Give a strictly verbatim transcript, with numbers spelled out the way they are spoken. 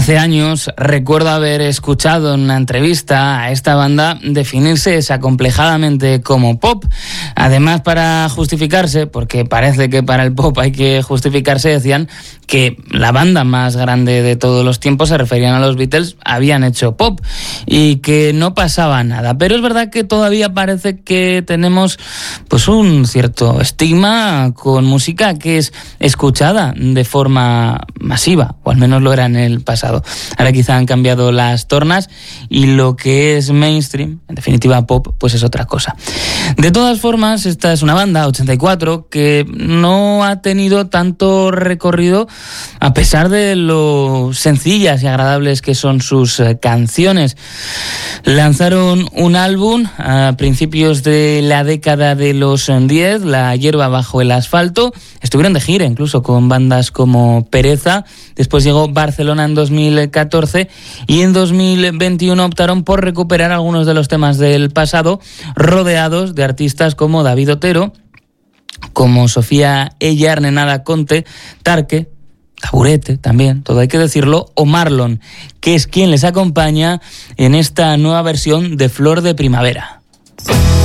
Hace años recuerdo haber escuchado en una entrevista a esta banda definirse desacomplejadamente como pop. Además, para justificarse, porque parece que para el pop hay que justificarse, decían que la banda más grande de todos los tiempos, se referían a los Beatles, habían hecho pop y que no pasaba nada. Pero es verdad que todavía parece que tenemos pues un cierto estigma con música que es escuchada de forma masiva, o al menos lo era en el pasado. Ahora quizá han cambiado las tornas y lo que es mainstream, en definitiva pop, pues es otra cosa. De todas formas, esta es una banda, ochenta y cuatro, que no ha tenido tanto recorrido a pesar de lo sencillas y agradables que son sus eh, canciones. Lanzaron un álbum a principios de la década de los diez, La hierba bajo el asfalto. Estuvieron de gira incluso con bandas como Pereza. Después llegó Barcelona en dos mil catorce y en dos mil veintiuno optaron por recuperar algunos de los temas del pasado, rodeados de artistas como David Otero, como Sofía Ella, Arnenada Conte, Tarque, Taburete también, todo hay que decirlo, o Marlon, que es quien les acompaña en esta nueva versión de Flor de Primavera.